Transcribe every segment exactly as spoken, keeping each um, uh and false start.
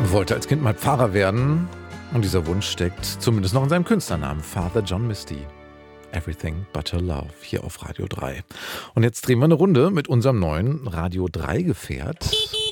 Wollte als Kind mal Pfarrer werden und dieser Wunsch steckt zumindest noch in seinem Künstlernamen, Father John Misty. Everything but her love, hier auf Radio drei. Und jetzt drehen wir eine Runde mit unserem neuen Radio drei Gefährt.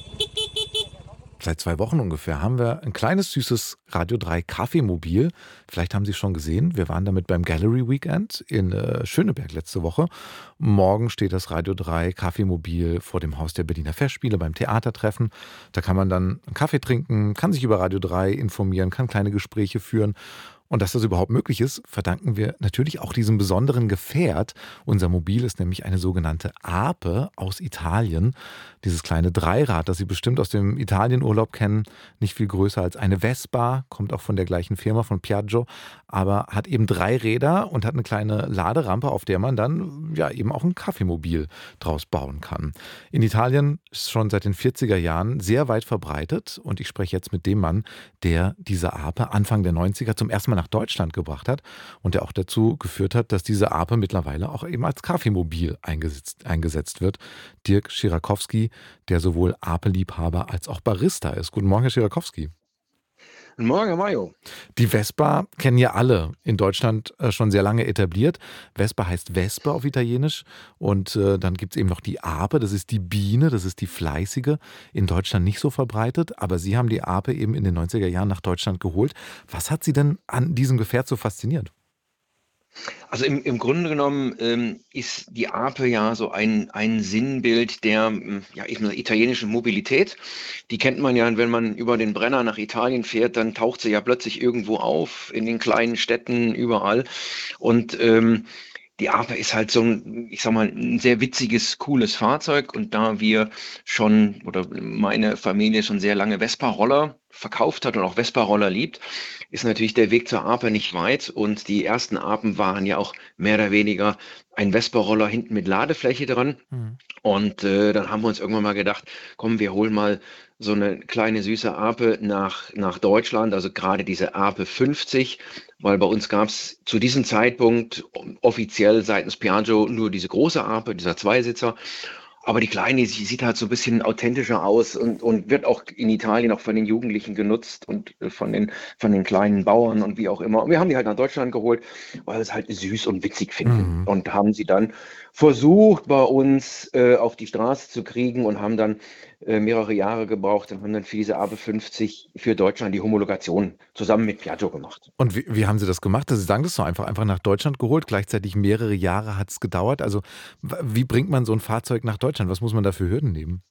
Seit zwei Wochen ungefähr haben wir ein kleines, süßes Radio drei Kaffeemobil. Vielleicht haben Sie es schon gesehen. Wir waren damit beim Gallery Weekend in äh, Schöneberg letzte Woche. Morgen steht das Radio drei Kaffeemobil vor dem Haus der Berliner Festspiele beim Theatertreffen. Da kann man dann einen Kaffee trinken, kann sich über Radio drei informieren, kann kleine Gespräche führen. Und dass das überhaupt möglich ist, verdanken wir natürlich auch diesem besonderen Gefährt. Unser Mobil ist nämlich eine sogenannte Ape aus Italien. Dieses kleine Dreirad, das Sie bestimmt aus dem Italienurlaub kennen, nicht viel größer als eine Vespa, kommt auch von der gleichen Firma, von Piaggio, aber hat eben drei Räder und hat eine kleine Laderampe, auf der man dann ja eben auch ein Kaffeemobil draus bauen kann. In Italien ist schon seit den vierziger Jahren sehr weit verbreitet und ich spreche jetzt mit dem Mann, der diese Ape Anfang der neunziger zum ersten Mal nach Deutschland gebracht hat und der auch dazu geführt hat, dass diese Ape mittlerweile auch eben als Kaffeemobil eingesetzt, eingesetzt wird. Dirk Schirakowski, der sowohl Ape-Liebhaber als auch Barista ist. Guten Morgen, Herr Schirakowski. Guten Morgen, Herr Mayo. Die Vespa kennen ja alle, in Deutschland äh, schon sehr lange etabliert. Vespa heißt Wespe auf Italienisch und äh, dann gibt es eben noch die Ape, das ist die Biene, das ist die Fleißige, in Deutschland nicht so verbreitet, aber Sie haben die Ape eben in den neunziger Jahren nach Deutschland geholt. Was hat Sie denn an diesem Gefährt so fasziniert? Also im, im Grunde genommen ähm, ist die Ape ja so ein, ein Sinnbild der ähm, ja, eben der italienischen Mobilität. Die kennt man ja, wenn man über den Brenner nach Italien fährt, dann taucht sie ja plötzlich irgendwo auf, in den kleinen Städten, überall. Und ähm, die Ape ist halt so ein, ich sag mal, ein sehr witziges, cooles Fahrzeug. Und da wir schon, oder meine Familie schon sehr lange Vespa-Roller verkauft hat und auch Vespa-Roller liebt, ist natürlich der Weg zur Ape nicht weit. Und die ersten Apen waren ja auch mehr oder weniger ein Vespa-Roller hinten mit Ladefläche dran. Mhm. Und äh, dann haben wir uns irgendwann mal gedacht, komm, wir holen mal so eine kleine süße Ape nach, nach Deutschland, also gerade diese Ape fünfzig, weil bei uns gab es zu diesem Zeitpunkt offiziell seitens Piaggio nur diese große Ape, dieser Zweisitzer. Aber die Kleine, die sieht halt so ein bisschen authentischer aus und, und wird auch in Italien auch von den Jugendlichen genutzt und äh, von den, von den kleinen Bauern und wie auch immer. Und wir haben die halt nach Deutschland geholt, weil wir es halt süß und witzig finden. Mhm. Und haben sie dann versucht, bei uns äh, auf die Straße zu kriegen und haben dann äh, mehrere Jahre gebraucht und haben dann für diese Ape fünfzig für Deutschland die Homologation zusammen mit Piaggio gemacht. Und wie, wie haben Sie das gemacht? Sie sagen das so einfach, einfach nach Deutschland geholt, gleichzeitig mehrere Jahre hat es gedauert. Also w- wie bringt man so ein Fahrzeug nach Deutschland? Was muss man da für Hürden nehmen?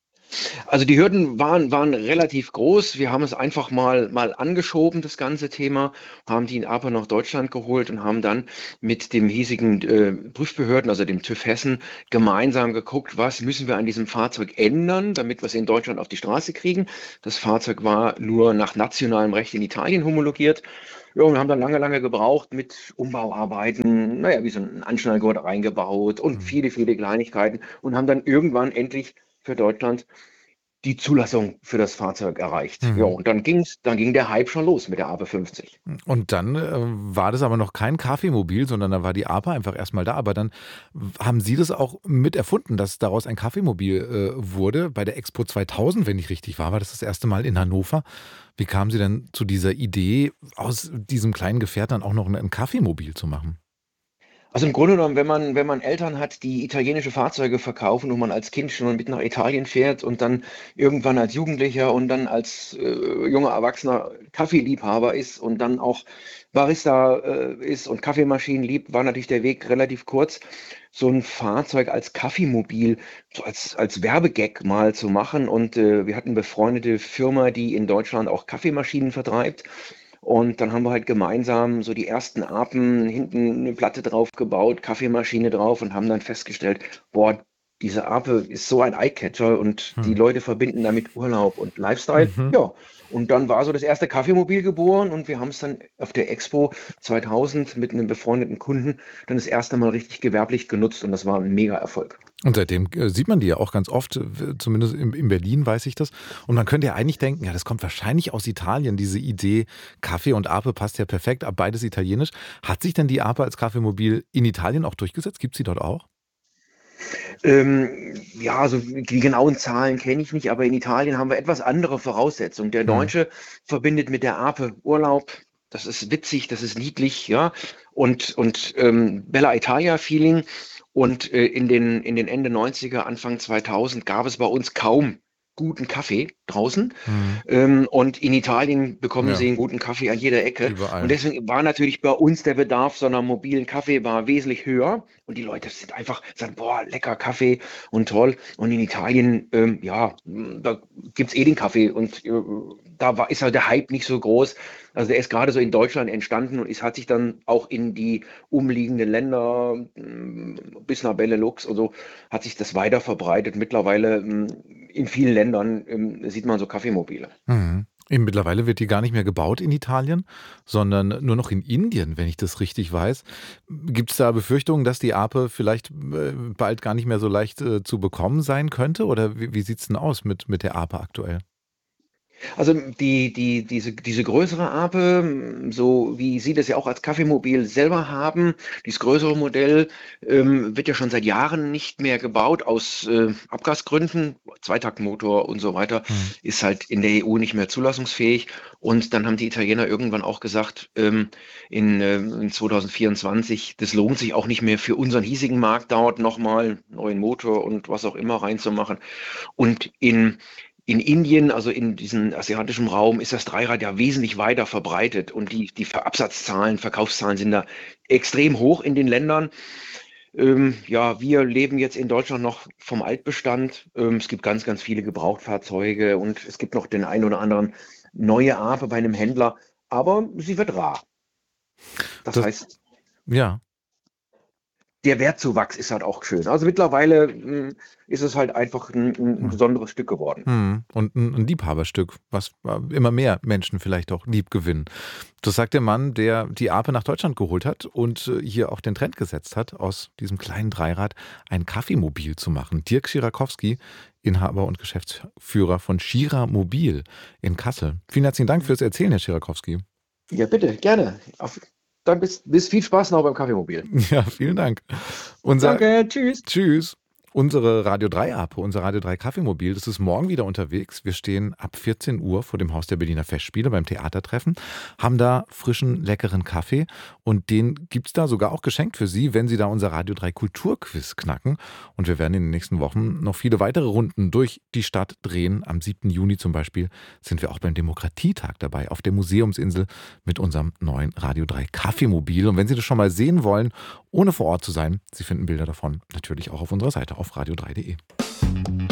Also die Hürden waren, waren relativ groß. Wir haben es einfach mal, mal angeschoben, das ganze Thema, haben die aber nach Deutschland geholt und haben dann mit dem hiesigen äh, Prüfbehörden, also dem TÜV Hessen, gemeinsam geguckt, was müssen wir an diesem Fahrzeug ändern, damit wir es in Deutschland auf die Straße kriegen. Das Fahrzeug war nur nach nationalem Recht in Italien homologiert. Ja, und wir haben dann lange, lange gebraucht mit Umbauarbeiten, naja, wie so ein Anschnallgurt reingebaut und Mhm. viele, viele Kleinigkeiten und haben dann irgendwann endlich für Deutschland die Zulassung für das Fahrzeug erreicht. Ja, Mhm. und dann ging's, dann ging der Hype schon los mit der Ape fünfzig. Und dann äh, war das aber noch kein Kaffeemobil, sondern da war die Ape einfach erstmal da. Aber dann w- haben Sie das auch mit erfunden, dass daraus ein Kaffeemobil äh, wurde. Bei der Expo zweitausend, wenn ich richtig war, war das das erste Mal in Hannover. Wie kamen Sie denn zu dieser Idee, aus diesem kleinen Gefährt dann auch noch ein, ein Kaffeemobil zu machen? Also im Grunde genommen, wenn man, wenn man Eltern hat, die italienische Fahrzeuge verkaufen und man als Kind schon mit nach Italien fährt und dann irgendwann als Jugendlicher und dann als äh, junger Erwachsener Kaffeeliebhaber ist und dann auch Barista äh, ist und Kaffeemaschinen liebt, war natürlich der Weg relativ kurz, so ein Fahrzeug als Kaffeemobil, so als, als Werbegag mal zu machen. Und äh, wir hatten eine befreundete Firma, die in Deutschland auch Kaffeemaschinen vertreibt. Und dann haben wir halt gemeinsam so die ersten Apen, hinten eine Platte drauf gebaut, Kaffeemaschine drauf und haben dann festgestellt, boah, diese Ape ist so ein Eyecatcher und die Hm. Leute verbinden damit Urlaub und Lifestyle. Mhm. Ja, und dann war so das erste Kaffeemobil geboren und wir haben es dann auf der Expo zweitausend mit einem befreundeten Kunden dann das erste Mal richtig gewerblich genutzt und das war ein mega Erfolg. Und seitdem äh, sieht man die ja auch ganz oft, äh, zumindest in, in Berlin weiß ich das. Und man könnte ja eigentlich denken, ja, das kommt wahrscheinlich aus Italien, diese Idee, Kaffee und Ape passt ja perfekt, aber beides italienisch. Hat sich denn die Ape als Kaffeemobil in Italien auch durchgesetzt? Gibt es sie dort auch? Ähm, ja, also die genauen Zahlen kenne ich nicht, aber in Italien haben wir etwas andere Voraussetzungen. Der Hm. Deutsche verbindet mit der Ape Urlaub. Das ist witzig, das ist niedlich, ja. Und, und ähm, Bella Italia-Feeling. Und äh, in den, in den Ende neunziger, Anfang zweitausend gab es bei uns kaum guten Kaffee draußen. Hm. Ähm, und in Italien bekommen Ja, sie einen guten Kaffee an jeder Ecke. Und überall. deswegen war natürlich bei uns der Bedarf so einer mobilen Kaffeebar wesentlich höher. Und die Leute sind einfach, sagen, boah, lecker Kaffee und toll. Und in Italien, ähm, ja, da gibt's eh den Kaffee. Und äh, da war, ist halt der Hype nicht so groß. Also der ist gerade so in Deutschland entstanden und es hat sich dann auch in die umliegenden Länder, mh, bis nach Benelux und so, hat sich das weiter verbreitet. Mittlerweile mh, in vielen Ländern ähm, sieht man so Kaffeemobile. Mhm. Eben mittlerweile wird die gar nicht mehr gebaut in Italien, sondern nur noch in Indien, wenn ich das richtig weiß. Gibt es da Befürchtungen, dass die Ape vielleicht äh, bald gar nicht mehr so leicht äh, zu bekommen sein könnte? Oder wie, wie sieht es denn aus mit, mit der Ape aktuell? Also die, die, diese, diese größere Ape, so wie Sie das ja auch als Kaffeemobil selber haben, dieses größere Modell ähm, wird ja schon seit Jahren nicht mehr gebaut aus äh, Abgasgründen, Zweitaktmotor und so weiter, Hm. ist halt in der E U nicht mehr zulassungsfähig. Und dann haben die Italiener irgendwann auch gesagt, ähm, in, äh, in zwanzig vierundzwanzig, das lohnt sich auch nicht mehr für unseren hiesigen Markt, dort nochmal einen neuen Motor und was auch immer reinzumachen. Und in in Indien, also in diesem asiatischen Raum, ist das Dreirad ja wesentlich weiter verbreitet und die, die Absatzzahlen, Verkaufszahlen sind da extrem hoch in den Ländern. Ähm, ja, wir leben jetzt in Deutschland noch vom Altbestand. Ähm, es gibt ganz, ganz viele Gebrauchtfahrzeuge und es gibt noch den einen oder anderen neue Ape bei einem Händler, aber sie wird rar. Das Das, heißt, ja. der Wertzuwachs ist halt auch schön. Also mittlerweile mh, ist es halt einfach ein, ein Hm. besonderes Stück geworden. Hm. Und ein, ein Liebhaberstück, was äh, immer mehr Menschen vielleicht auch lieb gewinnen. Das sagt der Mann, der die Ape nach Deutschland geholt hat und äh, hier auch den Trend gesetzt hat, aus diesem kleinen Dreirad ein Kaffeemobil zu machen. Dirk Schirakowski, Inhaber und Geschäftsführer von Schira Mobil in Kassel. Vielen herzlichen Dank fürs Erzählen, Herr Schirakowski. Ja, bitte, gerne. Auf, dann bis, bis viel Spaß noch beim Kaffeemobil. Ja, vielen Dank. Unser Danke, tschüss. Tschüss. Unsere Radio drei Ape, unser Radio drei Kaffeemobil, das ist morgen wieder unterwegs. Wir stehen ab vierzehn Uhr vor dem Haus der Berliner Festspiele beim Theatertreffen, haben da frischen, leckeren Kaffee und den gibt es da sogar auch geschenkt für Sie, wenn Sie da unser Radio drei Kulturquiz knacken. Und wir werden in den nächsten Wochen noch viele weitere Runden durch die Stadt drehen. Am siebten Juni zum Beispiel sind wir auch beim Demokratietag dabei auf der Museumsinsel mit unserem neuen Radio drei Kaffeemobil. Und wenn Sie das schon mal sehen wollen, ohne vor Ort zu sein, Sie finden Bilder davon natürlich auch auf unserer Seite auf radio drei punkt de.